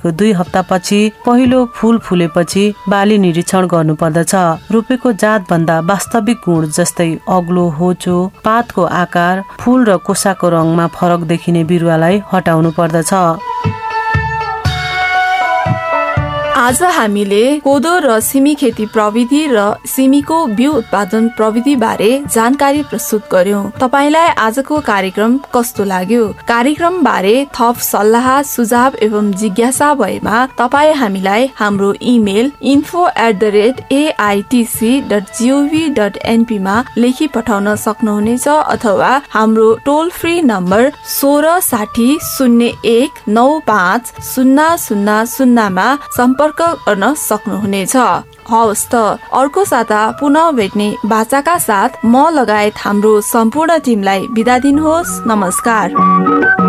रोपेको 2 हप्तापछि पहिलो फूल फुलेपछि बाली निरीक्षण गर्नुपर्दछ। रोपेको जात भन्दा वास्तविक गुण जस्तै अग्लो, होचो, पातको आकार, फूल र कोसाको रङमा फरक देखिने बिरुवालाई हटाउनु पर्दछ। आज हामीले कोदो र सिमी खेती प्रविधि र सिमीको बिउ उत्पादन प्रविधि बारे जानकारी प्रस्तुत गर्यौं। तपाईलाई आजको कार्यक्रम कस्तो लाग्यो? कार्यक्रम बारे थप सल्लाह, सुझाव एवं जिज्ञासा भएमा तपाई हामीलाई हाम्रो इमेल info@aitc.gov.np मा लेखी पठाउन सक्नुहुनेछ अथवा हाम्रो टोल फ्री नम्बर 166001950000 मा सम्पर्क गर्न सक्नुहुनेछ। हवस् त, अर्को साता पुनः भेट्ने बाचाका साथ म लगायत हाम्रो सम्पूर्ण टिमलाई बिदा दिनुहोस्। नमस्कार।